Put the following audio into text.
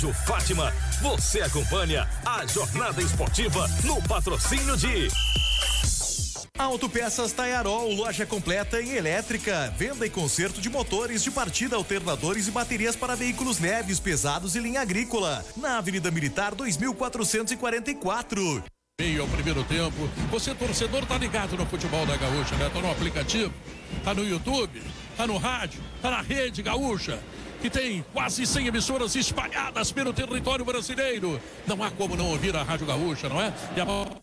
Rádio Fátima, você acompanha a jornada esportiva no patrocínio de Autopeças Taiarol, loja completa em elétrica, venda e conserto de motores de partida, alternadores e baterias para veículos leves, pesados e linha agrícola, na Avenida Militar 2444. Meio ao primeiro tempo, você torcedor tá ligado no futebol da Gaúcha, né? Tá no aplicativo, tá no YouTube, tá no rádio, tá na Rede Gaúcha, que tem quase 100 emissoras espalhadas pelo território brasileiro. Não há como não ouvir a Rádio Gaúcha, não é? E a